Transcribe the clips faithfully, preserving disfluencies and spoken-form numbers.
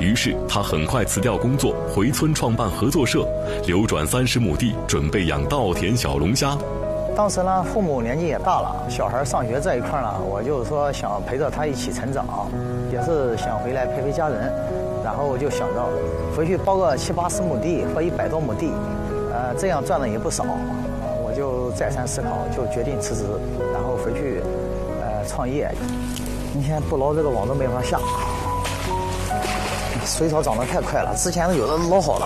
于是他很快辞掉工作，回村创办合作社，流转三十亩地，准备养稻田小龙虾。 当时呢，父母年纪也大了，小孩上学这一块呢，我就是说想陪着他一起成长，也是想回来陪陪家人。然后我就想着回去包个七八十亩地或一百多亩地，呃，这样赚的也不少。我就再三思考，就决定辞职，然后回去呃创业。你看不捞这个网都没法下，水草长得太快了，之前有的捞好了。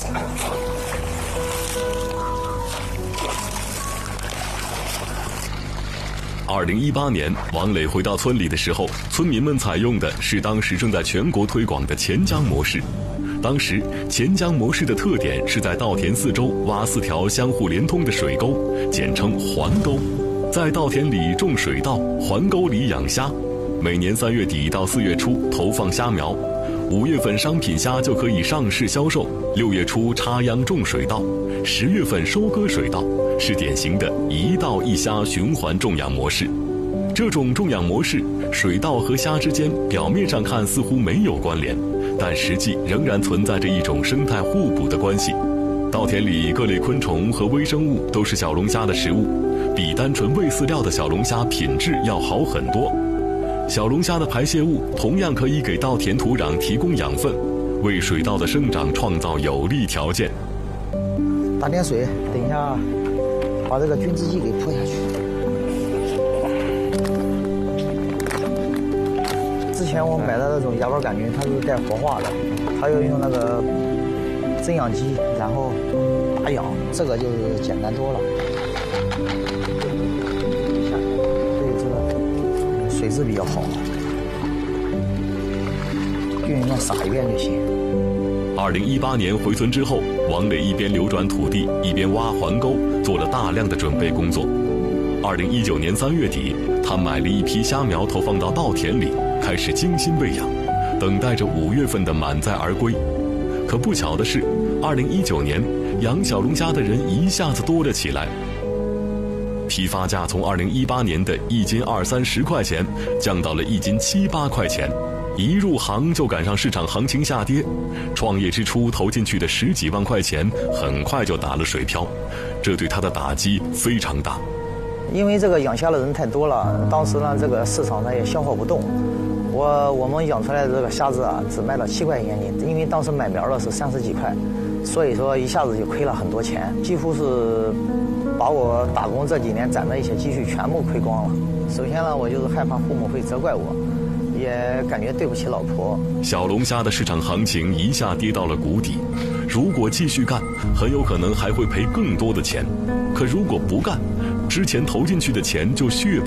二零一八年，王磊回到村里的时候，村民们采用的是当时正在全国推广的钱江模式。当时钱江模式的特点是在稻田四周挖四条相互连通的水沟，简称环沟，在稻田里种水稻，环沟里养虾。每年三月底到四月初投放虾苗，五月份商品虾就可以上市销售，六月初插秧种水稻，十月份收割水稻，是典型的一稻一虾循环种养模式。这种种养模式，水稻和虾之间表面上看似乎没有关联，但实际仍然存在着一种生态互补的关系。稻田里各类昆虫和微生物都是小龙虾的食物，比单纯喂饲料的小龙虾品质要好很多。小龙虾的排泄物同样可以给稻田土壤提供养分，为水稻的生长创造有利条件。 打点水，等一下把这个菌制剂给泼下去。之前我买的那种芽孢杆菌，它是带活化的，它要用那个增氧机，然后打氧，这个就是简单多了。对，这个水质比较好，均匀的撒一遍就行。 二零一八年回村之后，王磊一边流转土地，一边挖环沟，做了大量的准备工作。二零一九年三月底，他买了一批虾苗投放到稻田里，开始精心喂养，等待着五月份的满载而归。可不巧的是，二零一九年养小龙虾的人一下子多了起来，批发价从二零一八年的一斤二三十块钱降到了一斤七八块钱。一入行就赶上市场行情下跌，创业之初投进去的十几万块钱很快就打了水漂，这对他的打击非常大。 因为这个养虾的人太多了，当时呢这个市场它也消化不动，我我们养出来的这个虾子啊只卖了七块钱一斤，因为当时买苗的是三十几块，所以说一下子就亏了很多钱，几乎是把我打工这几年攒的一些积蓄全部亏光了。首先呢，我就是害怕父母会责怪我，也感觉对不起老婆。 小龙虾的市场行情一下跌到了谷底，如果继续干，很有可能还会赔更多的钱。可如果不干，之前投进去的钱就血